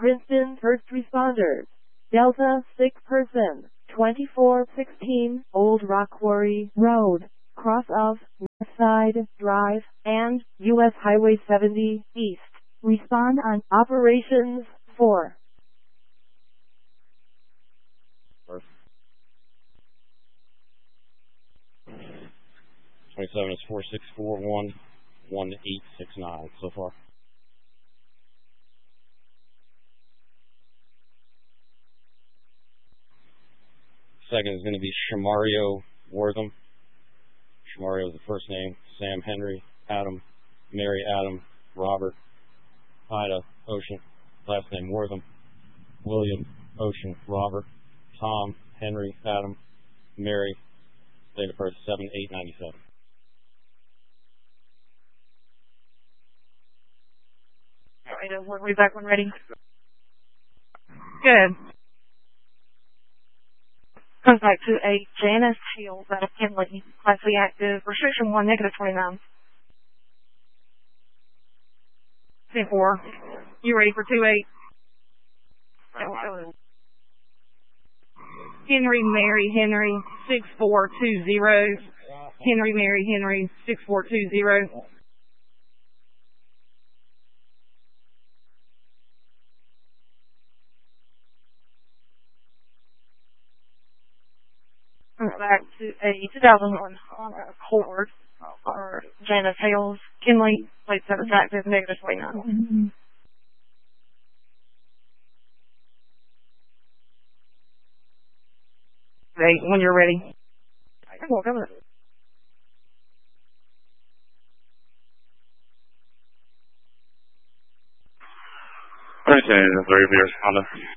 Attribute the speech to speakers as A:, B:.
A: Princeton first responders. Delta 6 person, 2416 Old Rock Quarry Road, cross of Westside Drive and U.S. Highway 70 East. Respond on Operations 4.
B: 27 is 46411869 so far. Second is going to be Shamario Wortham. Shamario is the first name. Sam Henry Adam, Mary Adam, Robert Ida Ocean, last name Wortham, William Ocean Robert, Tom Henry Adam, Mary, date of birth 7/8/97.
C: Alright, we'll be back when ready. Good. Comes back to a Janice Shields out of Kinley, Class C active, restriction 1, -29. 10-4. You ready for 2-8? Henry Mary Henry 6420. Henry Mary Henry 6420. Back to a 2001 Honda Accord for Janice Hales, Kinley, plate 7 active, -29. Great, when you're ready. Welcome.
D: 3 years Honda.